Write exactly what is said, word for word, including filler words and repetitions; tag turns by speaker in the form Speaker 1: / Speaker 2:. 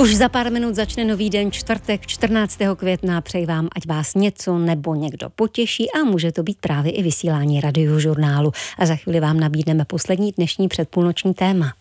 Speaker 1: Už za pár minut začne nový den, čtvrtek, čtrnáctého května. Přeji vám, ať vás něco nebo někdo potěší a může to být právě i vysílání Radiožurnálu. A za chvíli vám nabídneme poslední dnešní předpůlnoční téma.